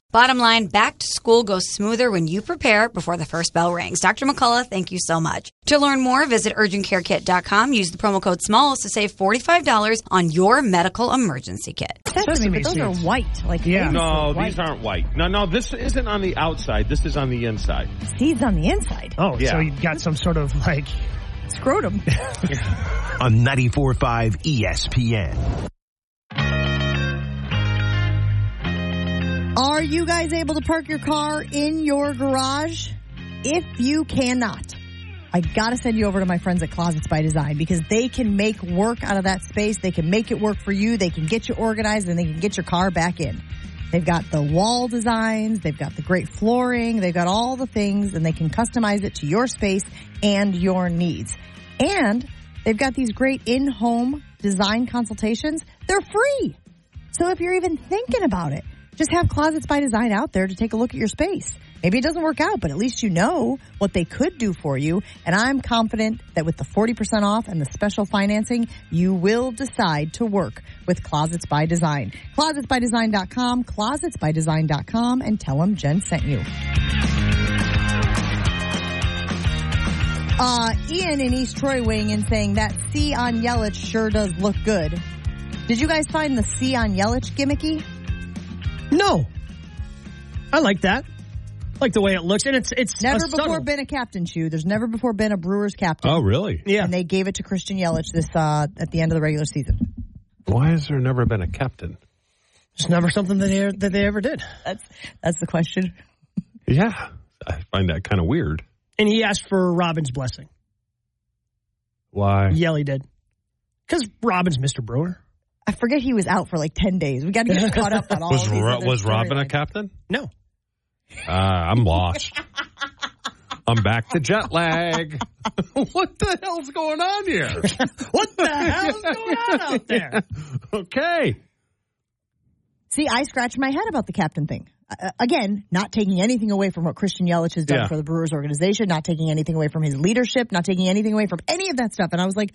Bottom line, back to school goes smoother when you prepare before the first bell rings. Dr. McCullough, thank you so much. To learn more, visit urgentcarekit.com. Use the promo code SMALLS to save $45 on your medical emergency kit. Sesame, but those are white. No, these aren't white. No, this isn't on the outside. This is on the inside. Seeds on the inside. Oh, yeah. So you've got some sort of, scrotum. On 94.5 ESPN. Are you guys able to park your car in your garage? If you cannot, I got to send you over to my friends at Closets by Design because they can make work out of that space. They can make it work for you. They can get you organized and they can get your car back in. They've got the wall designs. They've got the great flooring. They've got all the things and they can customize it to your space and your needs. And they've got these great in-home design consultations. They're free. So if you're even thinking about it, just have Closets by Design out there to take a look at your space. Maybe it doesn't work out, but at least you know what they could do for you. And I'm confident that with the 40% off and the special financing, you will decide to work with Closets by Design. ClosetsByDesign.com, ClosetsByDesign.com, and tell them Jen sent you. Ian in East Troy weighing in saying that C on Yelich sure does look good. Did you guys find the C on Yelich gimmicky? No. I like that. I like the way it looks. And it's never before been a captain shoe. There's never before been a Brewers captain. Oh, really? Yeah. And they gave it to Christian Yelich this at the end of the regular season. Why has there never been a captain? It's never something that they ever did. That's the question. Yeah. I find that kind of weird. And he asked for Robin's blessing. Why? Yelly did. Because Robin's Mr. Brewer. I forget he was out for like 10 days. We got to get caught up on all of these Was Robin a captain? No. I'm lost. I'm back to jet lag. What the hell's going on here? What the hell's going on out there? Okay. See, I scratched my head about the captain thing. Again, not taking anything away from what Christian Yelich has done for the Brewers organization, not taking anything away from his leadership, not taking anything away from any of that stuff. And I was like,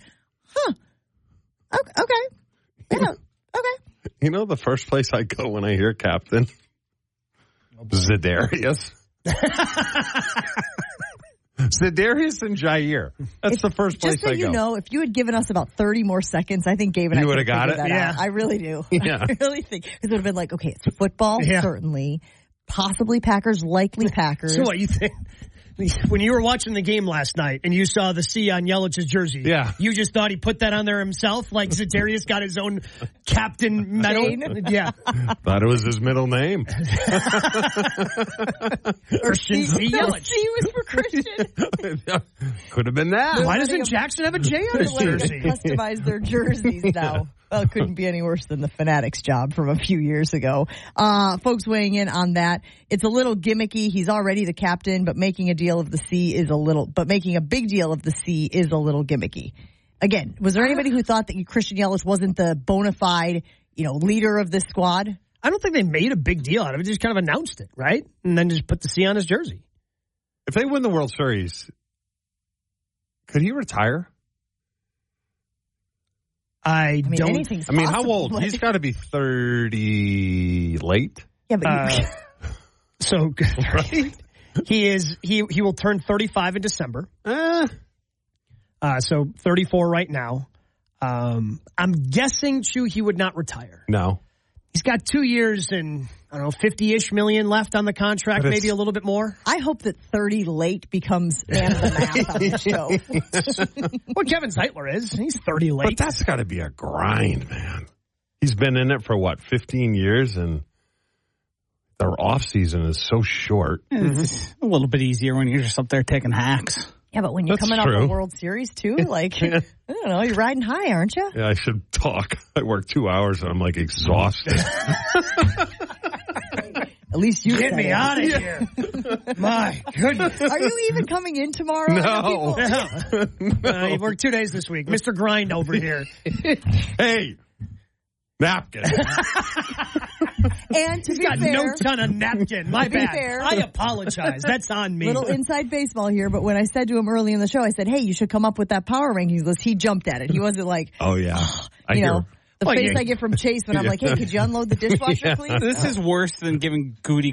okay. Yeah, okay. You know the first place I go when I hear captain? Za'Darius. Za'Darius and Jair. That's the first place I go. Just so you know, if you had given us about 30 more seconds, I think Gabe and I would have got it. Out. I really do. Yeah. I really think. Because it would have been like, okay, it's football, certainly. Possibly Packers, likely Packers. So what, you think? When you were watching the game last night and you saw the C on Yelich's jersey, you just thought he put that on there himself? Like Za'Darius got his own captain medal? Yeah. Thought it was his middle name. Christian Z. Yelich. C was for Christian. Could have been that. Why doesn't Jackson have a J on his jersey? Customize their jerseys now. Well, it couldn't be any worse than the Fanatics job from a few years ago. Folks weighing in on that. It's a little gimmicky. He's already the captain, but making a deal of the C is making a big deal of the C is a little gimmicky. Again, was there anybody who thought that Christian Yelich wasn't the bona fide, leader of this squad? I don't think they made a big deal out of it. They just kind of announced it, right? And then just put the C on his jersey. If they win the World Series, could he retire? I don't. Anything's possible. How old? He's got to be 30 late. Yeah, but so right? He will turn 35 in December. So 34 right now. I'm guessing, Chew, he would not retire. No. He's got 2 years and, 50-ish million left on the contract, maybe a little bit more. I hope that 30 late becomes man of the math on the show. Well, Kevin Zeitler is. He's 30 late. But that's got to be a grind, man. He's been in it for, 15 years, and their off-season is so short. It's a little bit easier when you're just up there taking hacks. Yeah, but when you're coming off the World Series, too, I don't know, you're riding high, aren't you? Yeah, I should talk. I work 2 hours, and I'm, exhausted. At least you get me out of here. My goodness. Are you even coming in tomorrow? No. He worked 2 days this week. Mr. Grind over here. Hey, napkin. And to He's be got fair, notes on a napkin. My bad. I apologize. That's on me. Little inside baseball here, but when I said to him early in the show, I said, hey, you should come up with that power rankings list. He jumped at it. He wasn't like, oh, yeah. The face I get from Chase when I'm like, hey, could you unload the dishwasher, please? This is worse than giving Goody